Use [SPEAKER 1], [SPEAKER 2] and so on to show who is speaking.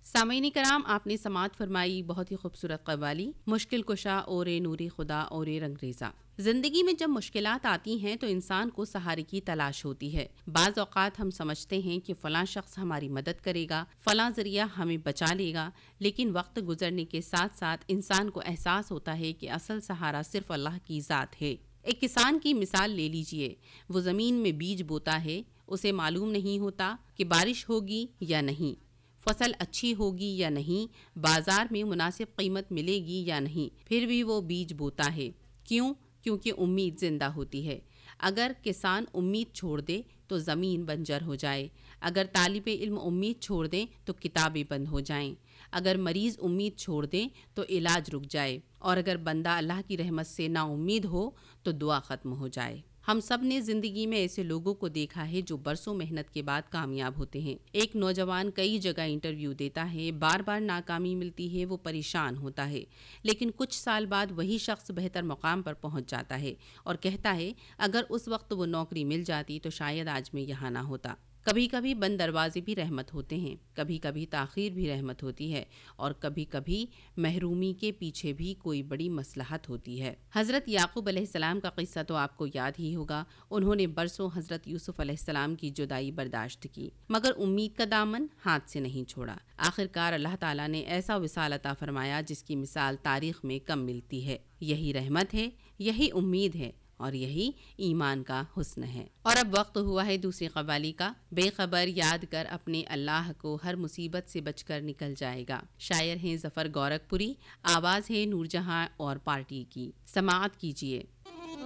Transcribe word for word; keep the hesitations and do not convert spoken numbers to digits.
[SPEAKER 1] سامعین کرام، آپ نے سماعت فرمائی بہت ہی خوبصورت قوالی مشکل کشا اور نوری خدا اور رنگ ریزا۔ زندگی میں جب مشکلات آتی ہیں تو انسان کو سہارے کی تلاش ہوتی ہے۔ بعض اوقات ہم سمجھتے ہیں کہ فلاں شخص ہماری مدد کرے گا، فلاں ذریعہ ہمیں بچا لے گا، لیکن وقت گزرنے کے ساتھ ساتھ انسان کو احساس ہوتا ہے کہ اصل سہارا صرف اللہ کی ذات ہے۔ ایک کسان کی مثال لے لیجئے، وہ زمین میں بیج بوتا ہے، اسے معلوم نہیں ہوتا کہ بارش ہوگی یا نہیں، فصل اچھی ہوگی یا نہیں، بازار میں مناسب قیمت ملے گی یا نہیں، پھر بھی وہ بیج بوتا ہے۔ کیوں؟ کیونکہ امید زندہ ہوتی ہے۔ اگر کسان امید چھوڑ دے تو زمین بنجر ہو جائے، اگر طالب علم امید چھوڑ دیں تو کتابیں بند ہو جائیں، اگر مریض امید چھوڑ دیں تو علاج رک جائے، اور اگر بندہ اللہ کی رحمت سے نا امید ہو تو دعا ختم ہو جائے۔ ہم سب نے زندگی میں ایسے لوگوں کو دیکھا ہے جو برسوں محنت کے بعد کامیاب ہوتے ہیں۔ ایک نوجوان کئی جگہ انٹرویو دیتا ہے، بار بار ناکامی ملتی ہے، وہ پریشان ہوتا ہے، لیکن کچھ سال بعد وہی شخص بہتر مقام پر پہنچ جاتا ہے اور کہتا ہے اگر اس وقت وہ نوکری مل جاتی تو شاید آج میں یہاں نہ ہوتا۔ کبھی کبھی بند دروازے بھی رحمت ہوتے ہیں، کبھی کبھی تاخیر بھی رحمت ہوتی ہے، اور کبھی کبھی محرومی کے پیچھے بھی کوئی بڑی مصلحت ہوتی ہے۔ حضرت یعقوب علیہ السلام کا قصہ تو آپ کو یاد ہی ہوگا۔ انہوں نے برسوں حضرت یوسف علیہ السلام کی جدائی برداشت کی، مگر امید کا دامن ہاتھ سے نہیں چھوڑا۔ آخرکار اللہ تعالیٰ نے ایسا وصال عطا فرمایا جس کی مثال تاریخ میں کم ملتی ہے۔ یہی رحمت ہے، یہی امید ہے، اور یہی ایمان کا حسن ہے۔ اور اب وقت ہوا ہے دوسری قوالی کا۔ بے خبر یاد کر اپنے اللہ کو، ہر مصیبت سے بچ کر نکل جائے گا۔ شاعر ہیں ظفر گورکھپوری، آواز ہے نور جہاں اور پارٹی کی۔ سماعت کیجیے۔